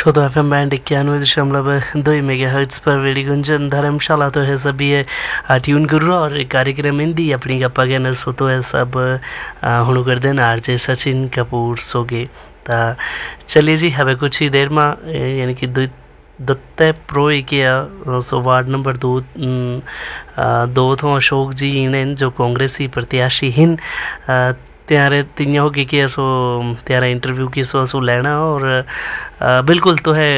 श्रोतो FM band 91.2 megahertz पर radio Gunjan धर्मशाला तो है सभी है ट्यून करो और कार्यक्रम हिंदी अपनी गप्पा के न सोतो है सब हुनु कर देना आरजे सचिन कपूर सोगे ता चलिए जी हमें कुछ ही देर में यानी कि दत्ते प्रो किया सो वार्ड नंबर 2 तो अशोक जी इन्हें जो कांग्रेसी प्रत्याशी हिन त्यारे तिन्या हो कि असो त्यारा इंटरव्यू की सो असो लेना और बिल्कुल तो है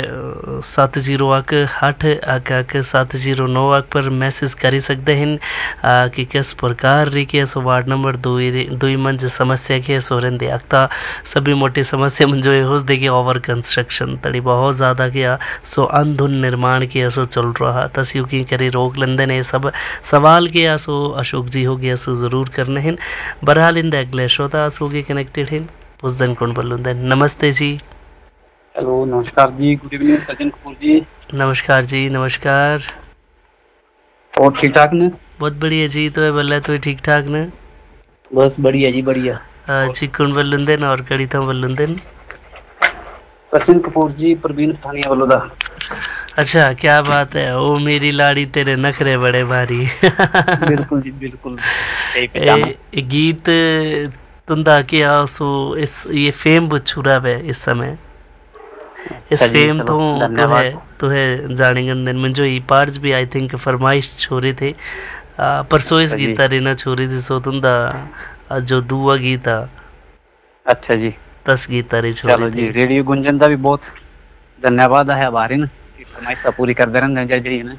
70 7009 पर मैसेज करी सकते हैं कि किस प्रकार री के सो वार्ड नंबर 2 मंज समस्या के सो रेंदे अक्ता सभी मोटी समस्या मंजो हो देखिए ओवर कंस्ट्रक्शन तड़ी बहुत ज़्यादा किया सो अंधुन निर्माण किया सो चल रहा तस्यू की करी रोक लेंदे ने सब सवाल किया सो अशोक जी हो गया सो ज़रूर करने हैं बहरहाल इन अगले श्रोता सो के कनेक्टेड हैं उस दिन कौन बोलूँ नमस्ते जी। हेलो नमस्कार जी, गुड इवनिंग सचिन कपूर जी। नमस्कार जी नमस्कार। और ठीक ठाक ने? बहुत बढ़िया जी। तो बोला तो ठीक ठाक ने? बस बढ़िया जी बढ़िया। चिकन बल्लुंदन और कड़ी था बल्लुंदन सचिन कपूर जी प्रवीण पठानिया वालों दा। अच्छा क्या बात है। ओ मेरी लाड़ी तेरे नखरे बड़े भारी। बिल्कुल जी बिल्कुल। गीत तुंदा किया सो इस ये फेम बुछुरा है इस समय इस फेम तो है जानेंगे मुझे ई पार्ज भी आई थिंक फरमाइश छोरी थे परसों इस गीता रे ना छोरी थी सो तुंदा जो दुआ गीता। अच्छा जी 10 गीता रे छोरी चलो जी रेडियो गुंजन दा भी बहुत धन्यवाद है बारी ना फरमाइश पूरी कर दे रहे जी ने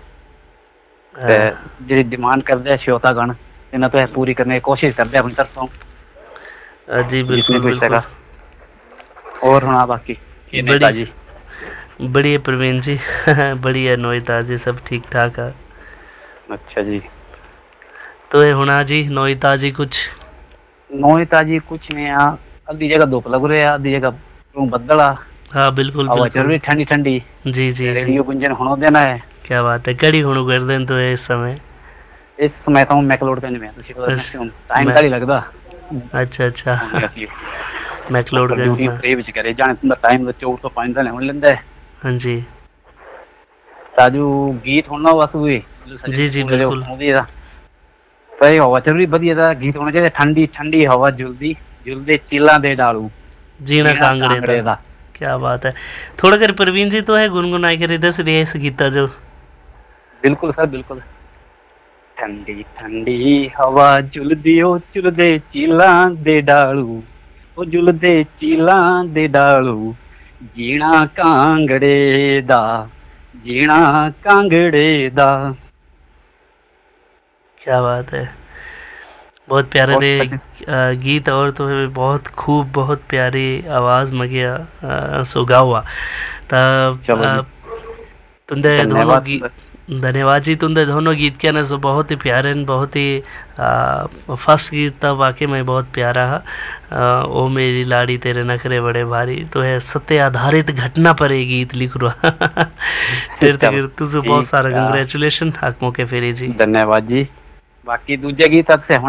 जी डिमांड कर दे श्रोता गण इन्हें तो है पूरी करने की कोशिश कर दे अपनी तरफों जी बिल्कुल। और होना बाकी बढ़िया प्रवीण जी बढ़िया नोईता जी सब ठीक ठाक है। अच्छा जी तो ये होना जी नोईता जी कुछ नहीं यहाँ आधी जगह धूप लग रही है आधी जगह बदला। हाँ बिल्कुल बिल्कुल ठंडी ठंडी जी जी रेडियो गुंजन होना देना है। क्या बात है कड़ी होनो कर दें तो इस समय तो मैकलोडगंज में टाइम का नहीं लगता। अच्छा मैकलोडगंज में प्रे विच करे जाने तुंदा टाइम 4 तो 5 दिन होने लेंदा है। हां जी ताजू गीत होना वासुए जी बिल्कुल भाई हवा चल रही बढ़िया दा गीत होना चाहिए ठंडी ठंडी हवा जुलदे चिल्ला दे डालू जीना कांगड़े दा। क्या बात है। थोड़ा कर प्रवीण जी तो है गुनगुनाई कर दस रे इस गीता जो बिल्कुल सर बिल्कुल। ठंडी ठंडी हवा जुलदे चिल्ला दे डालू ओ जुलदे चिल्ला दे डालू जीना कांगड़े दा। क्या बात है। बहुत प्यारे दे गीत और तो बहुत खूब बहुत प्यारी आवाज में गया सो गावा तब तुंदे दोनों गीत धन्यवाद जी तुंदे दोनों गीत के ना सो बहुत ही प्यारे बहुत ही फर्स्ट गीत था वाकई में बहुत प्यारा है। ओ मेरी लाड़ी तेरे नखरे बड़े भारी तो है सत्य आधारित घटना पर ये गीत लिख रहा फिर तुझे बहुत सारा कंग्रेचुलेशन हक मौके फेरी जी। धन्यवाद जी। बाकी दूसरे गीत से